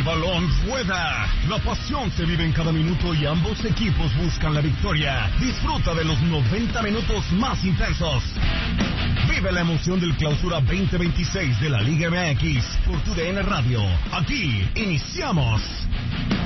balón rueda. La pasión se vive en cada minuto y ambos equipos buscan la victoria. Disfruta de los 90 minutos más intensos. Vive la emoción del Clausura 2026 de la Liga MX por TUDN Radio. Aquí iniciamos.